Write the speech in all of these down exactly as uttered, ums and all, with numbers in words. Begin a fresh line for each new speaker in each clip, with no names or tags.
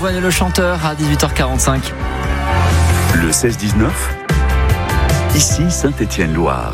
Voilà le chanteur à dix-huit heures quarante-cinq.
Le seize dix-neuf, ici Saint-Étienne-Loire.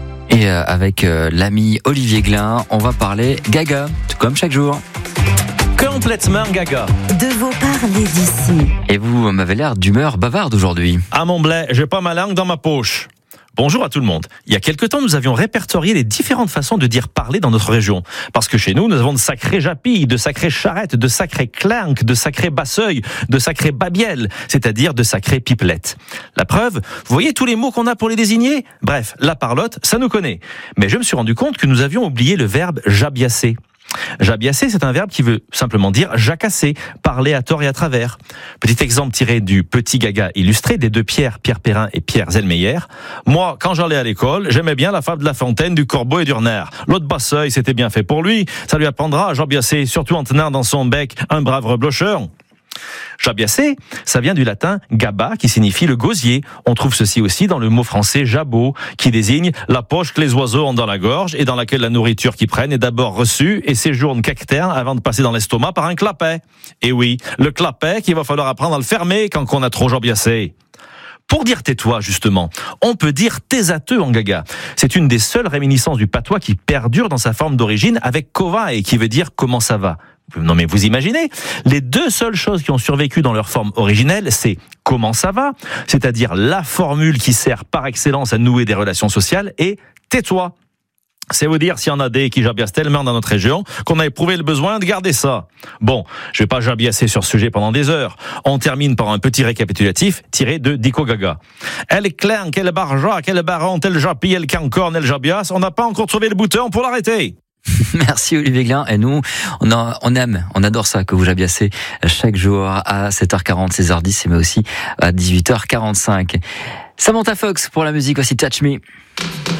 Et euh, avec euh, l'ami Olivier Glin, on va parler gaga, tout comme chaque jour.
Complètement gaga.
De vos parler d'ici.
Et vous m'avez l'air d'humeur bavarde aujourd'hui.
À mon blé, j'ai pas ma langue dans ma poche. Bonjour à tout le monde. Il y a quelque temps, nous avions répertorié les différentes façons de dire parler dans notre région. Parce que chez nous, nous avons de sacrés japilles, de sacrés charrettes, de sacrés clinques, de sacrés basseuils, de sacrés babielles, c'est-à-dire de sacrés pipelettes. La preuve, vous voyez tous les mots qu'on a pour les désigner ? Bref, la parlotte, ça nous connaît. Mais je me suis rendu compte que nous avions oublié le verbe jabiasser. Jabiasser, c'est un verbe qui veut simplement dire jacasser, parler à tort et à travers. Petit exemple tiré du Petit Gaga illustré des deux Pierre, Pierre Perrin et Pierre Zellmeyer. Moi, quand j'allais à l'école, j'aimais bien la fable de La Fontaine, du Corbeau et du Renard. L'autre basseuil, c'était bien fait pour lui. Ça lui apprendra à jabiasser, surtout en tenant dans son bec un brave reblocheur. Jabiasser, ça vient du latin gaba, qui signifie le gosier. On trouve ceci aussi dans le mot français jabot, qui désigne la poche que les oiseaux ont dans la gorge et dans laquelle la nourriture qu'ils prennent est d'abord reçue et séjourne quelques termes avant de passer dans l'estomac par un clapet. Et oui, le clapet qu'il va falloir apprendre à le fermer quand on a trop jabiassé. Pour dire tais-toi, justement, on peut dire taisateux en gaga. C'est une des seules réminiscences du patois qui perdure dans sa forme d'origine avec kova et qui veut dire comment ça va. Non mais vous imaginez, les deux seules choses qui ont survécu dans leur forme originelle, c'est comment ça va, c'est-à-dire la formule qui sert par excellence à nouer des relations sociales, et tais-toi. C'est vous dire s'il y en a des qui jabiassent tellement dans notre région qu'on a éprouvé le besoin de garder ça. Bon, je vais pas jabiasser sur ce sujet pendant des heures. On termine par un petit récapitulatif tiré de Dico Gaga. Elle clinque, elle barja, elle baronne, elle japille, elle cancorne, elle jabiasse. On n'a pas encore trouvé le bouton pour l'arrêter.
Merci Olivier Glin. Et nous, on, a, on aime, on adore ça que vous jabiassez chaque jour à sept heures quarante, seize heures dix, mais aussi à dix-huit heures quarante-cinq. Samantha Fox pour la musique, voici Touch Me.